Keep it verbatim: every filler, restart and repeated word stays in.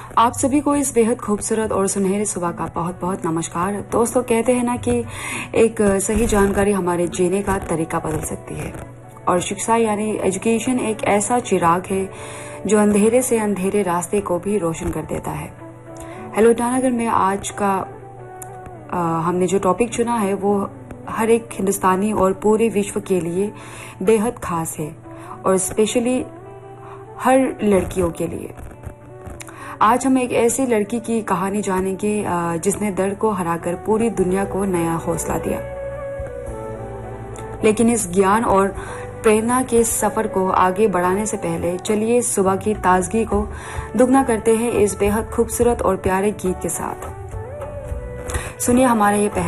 आप सभी को इस बेहद खूबसूरत और सुनहरे सुबह का बहुत बहुत नमस्कार। दोस्तों, कहते हैं ना कि एक सही जानकारी हमारे जीने का तरीका बदल सकती है, और शिक्षा यानी एजुकेशन एक ऐसा चिराग है जो अंधेरे से अंधेरे रास्ते को भी रोशन कर देता है। हेलो ईटानगर में आज का आ, हमने जो टॉपिक चुना है वो हर एक हिंदुस्तानी और पूरे विश्व के लिए बेहद खास है, और स्पेशली हर लड़कियों के लिए। आज हम एक ऐसी लड़की की कहानी जानेंगे जिसने दर्द को हराकर पूरी दुनिया को नया हौसला दिया। लेकिन इस ज्ञान और प्रेरणा के सफर को आगे बढ़ाने से पहले चलिए सुबह की ताजगी को दुगना करते हैं इस बेहद खूबसूरत और प्यारे गीत के साथ। सुनिए हमारा ये पहला